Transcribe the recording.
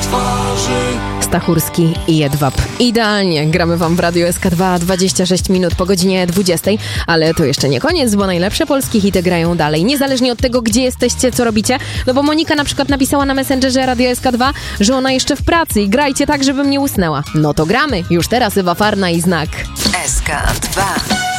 twarzy. Stachurski i Jedwab. Idealnie, gramy wam w Radio SK2 26 minut po godzinie 20, ale to jeszcze nie koniec, bo najlepsze polskie hity grają dalej, niezależnie od tego, gdzie jesteście, co robicie, no bo Monika na przykład napisała na Messengerze Radio SK2, że ona jeszcze w pracy i grajcie tak, żebym nie usnęła. No to gramy, już teraz Ewa Farna i Znak. SK2